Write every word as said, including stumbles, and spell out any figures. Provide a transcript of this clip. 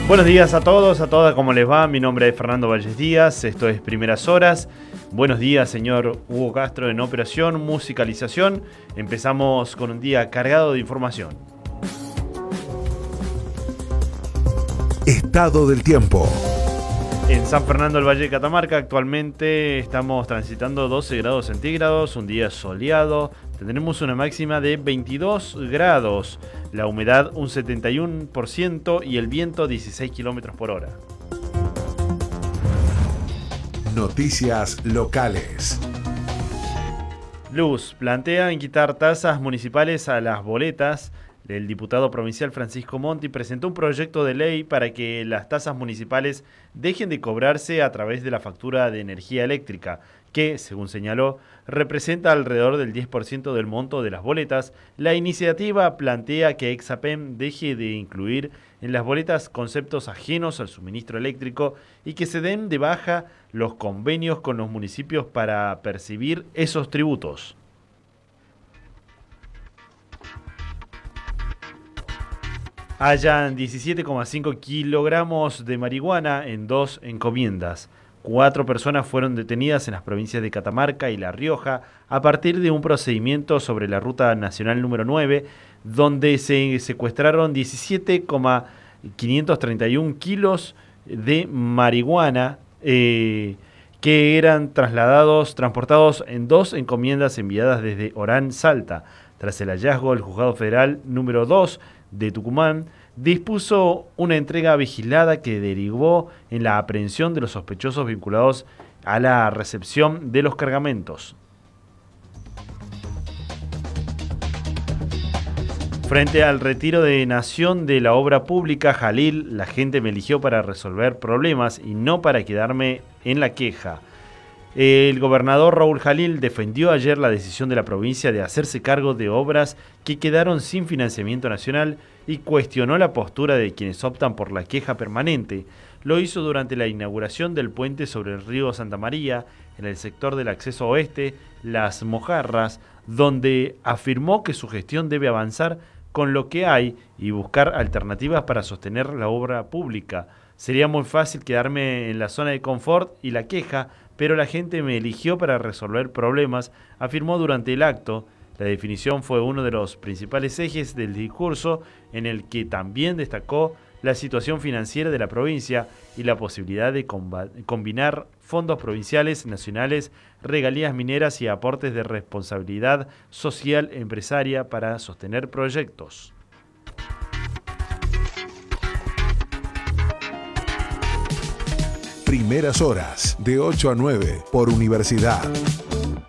Buenos días a todos, a todas, ¿cómo les va? Mi nombre es Fernando Valles Díaz, esto es Primeras Horas. Buenos días, señor Hugo Castro en operación, musicalización. Empezamos con un día cargado de información. Estado del tiempo. En San Fernando del Valle, Catamarca, actualmente estamos transitando doce grados centígrados, un día soleado. Tendremos una máxima de veintidós grados, la humedad un setenta y uno por ciento y el viento dieciséis kilómetros por hora. Noticias locales. Luz plantea en quitar tasas municipales a las boletas. El diputado provincial Francisco Monti presentó un proyecto de ley para que las tasas municipales dejen de cobrarse a través de la factura de energía eléctrica, que, según señaló, representa alrededor del diez por ciento del monto de las boletas. La iniciativa plantea que Exapem deje de incluir en las boletas conceptos ajenos al suministro eléctrico y que se den de baja los convenios con los municipios para percibir esos tributos. Hallan diecisiete coma cinco kilogramos de marihuana en dos encomiendas. Cuatro personas fueron detenidas en las provincias de Catamarca y La Rioja a partir de un procedimiento sobre la Ruta Nacional número nueve, donde se secuestraron diecisiete coma quinientos treinta y uno kilos de marihuana eh, que eran trasladados, transportados en dos encomiendas enviadas desde Orán, Salta. Tras el hallazgo, el Juzgado Federal número dos de Tucumán dispuso una entrega vigilada que derivó en la aprehensión de los sospechosos vinculados a la recepción de los cargamentos. Frente al retiro de Nación de la obra pública Jalil, la gente me eligió para resolver problemas y no para quedarme en la queja. El gobernador Raúl Jalil defendió ayer la decisión de la provincia de hacerse cargo de obras que quedaron sin financiamiento nacional y cuestionó la postura de quienes optan por la queja permanente. Lo hizo durante la inauguración del puente sobre el río Santa María, en el sector del acceso oeste, Las Mojarras, donde afirmó que su gestión debe avanzar con lo que hay y buscar alternativas para sostener la obra pública. Sería muy fácil quedarme en la zona de confort y la queja, pero la gente me eligió para resolver problemas, afirmó durante el acto. La definición fue uno de los principales ejes del discurso, en el que también destacó la situación financiera de la provincia y la posibilidad de combinar fondos provinciales, nacionales, regalías mineras y aportes de responsabilidad social empresaria para sostener proyectos. Primeras Horas, de ocho a nueve, por Universidad.